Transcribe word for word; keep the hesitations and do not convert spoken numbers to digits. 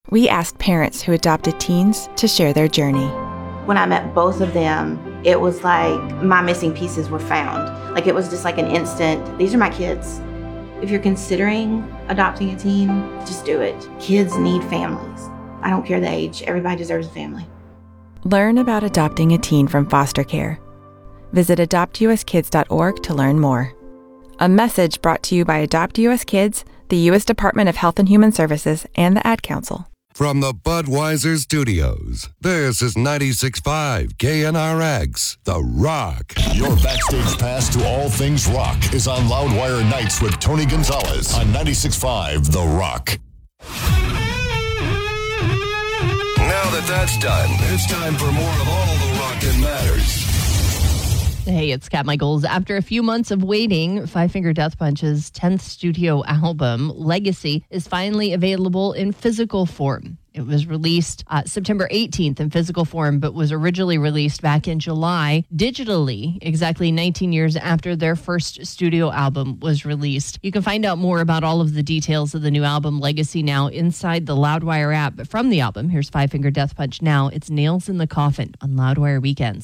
We asked parents who adopted teens to share their journey. When I met both of them, it was like my missing pieces were found. Like it was just like an instant, these are my kids. If you're considering adopting a teen, just do it. Kids need families. I don't care the age, everybody deserves a family. Learn about adopting a teen from foster care. Visit adopt u s kids dot org to learn more. A message brought to you by Adopt U S Kids, the U S Department of Health and Human Services, and the Ad Council. From the Budweiser Studios, this is ninety-six point five K N R X, The Rock. Your backstage pass to all things rock is on Loudwire Nights with Tony Gonzalez on ninety-six point five The Rock. Now that that's done, it's time for more of all the rock that matters. Hey, it's Kat Michaels. After a few months of waiting, Five Finger Death Punch's tenth studio album, Legacy, is finally available in physical form. It was released uh, September eighteenth in physical form, but was originally released back in July digitally, exactly nineteen years after their first studio album was released. You can find out more about all of the details of the new album, Legacy, now inside the Loudwire app. But from the album, here's Five Finger Death Punch now. It's Nails in the Coffin on Loudwire Weekends.